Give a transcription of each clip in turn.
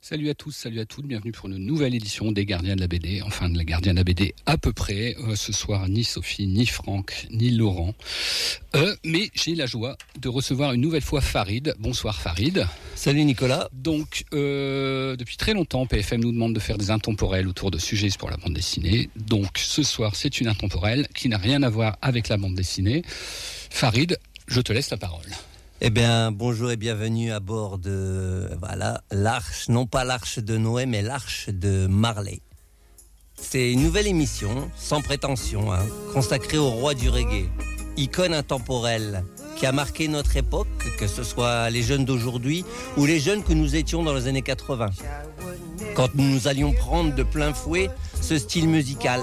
Salut à tous, salut à toutes, bienvenue pour une nouvelle édition des Gardiens de la BD, enfin de la Gardien de la BD à peu près. Ce soir, ni Sophie, ni Franck, ni Laurent. Mais j'ai la joie de recevoir une nouvelle fois Farid. Bonsoir Farid. Salut Nicolas. Donc, depuis très longtemps, PFM nous demande de faire des intemporels autour de sujets pour la bande dessinée. Donc, ce soir, c'est une intemporelle qui n'a rien à voir avec la bande dessinée. Farid, je te laisse la parole. Eh bien, bonjour et bienvenue à bord de l'arche, non pas l'arche de Noé, mais l'arche de Marley. C'est une nouvelle émission, sans prétention, consacrée au roi du reggae, icône intemporelle, qui a marqué notre époque, que ce soit les jeunes d'aujourd'hui ou les jeunes que nous étions dans les années 80. Quand nous allions prendre de plein fouet ce style musical,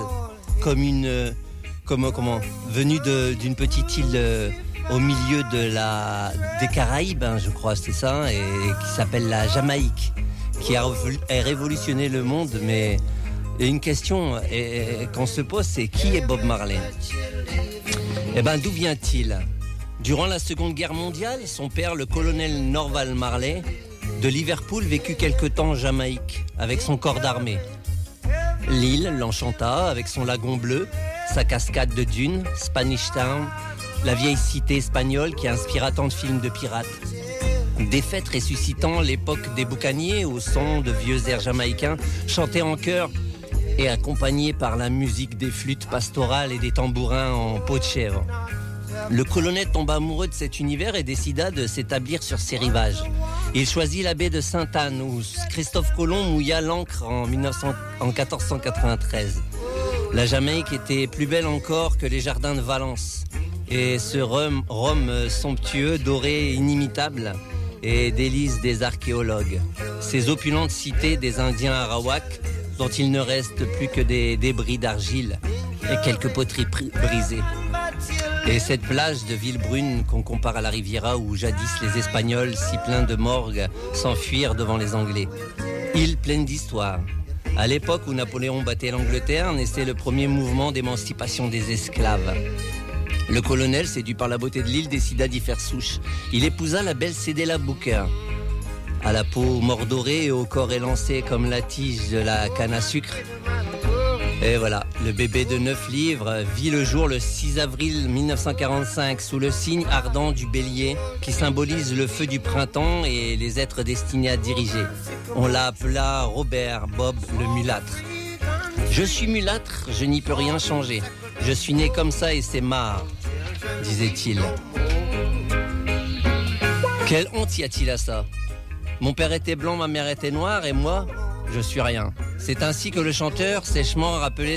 venu d'une petite île au milieu des Caraïbes, je crois, c'est ça, et qui s'appelle la Jamaïque, qui a révolutionné le monde. Mais une question qu'on se pose, c'est qui est Bob Marley ? Eh bien, d'où vient-il ? Durant la Seconde Guerre mondiale, son père, le colonel Norval Marley, de Liverpool, vécut quelque temps en Jamaïque, avec son corps d'armée. L'île l'enchanta avec son lagon bleu, sa cascade de dunes, Spanish Town, la vieille cité espagnole qui inspira tant de films de pirates. Des fêtes ressuscitant l'époque des boucaniers au son de vieux airs jamaïcains chantés en chœur et accompagnés par la musique des flûtes pastorales et des tambourins en peau de chèvre. Le colonel tomba amoureux de cet univers et décida de s'établir sur ses rivages. Il choisit la baie de Sainte-Anne où Christophe Colomb mouilla l'ancre en 1493. La Jamaïque était plus belle encore que les jardins de Valence. Et ce rhum somptueux, doré, inimitable, est délice des archéologues. Ces opulentes cités des Indiens arawaks, dont il ne reste plus que des débris d'argile et quelques poteries brisées. Et cette plage de Villebrune qu'on compare à la Riviera où jadis les Espagnols, si pleins de morgue, s'enfuirent devant les Anglais. Île pleine d'histoire. À l'époque où Napoléon battait l'Angleterre, naissait le premier mouvement d'émancipation des esclaves. Le colonel, séduit par la beauté de l'île, décida d'y faire souche. Il épousa la belle Cédella Booker. À la peau mordorée et au corps élancé comme la tige de la canne à sucre. Et voilà, le bébé de 9 livres vit le jour le 6 avril 1945 sous le signe ardent du bélier qui symbolise le feu du printemps et les êtres destinés à diriger. On l'appela Robert Bob le mulâtre. Je suis mulâtre, je n'y peux rien changer. Je suis né comme ça et c'est marre, disait-il. Quelle honte y a-t-il à ça ? Mon père était blanc, ma mère était noire et moi, je suis rien. C'est ainsi que le chanteur sèchement rappelait